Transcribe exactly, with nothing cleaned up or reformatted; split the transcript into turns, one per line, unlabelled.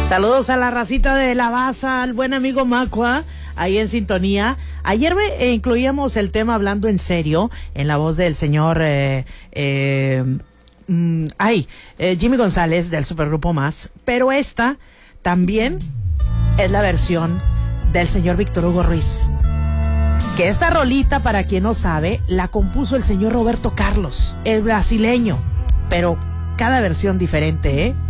Saludos a la racita de la Baza, al buen amigo Macua, ahí en sintonía. Ayer eh, incluíamos el tema Hablando en Serio, en la voz del señor eh, eh, mm, ay, eh, Jimmy González del Supergrupo Más, pero esta también es la versión del señor Víctor Hugo Ruiz. Que esta rolita, para quien no sabe, la compuso el señor Roberto Carlos, el brasileño, pero cada versión diferente, ¿eh?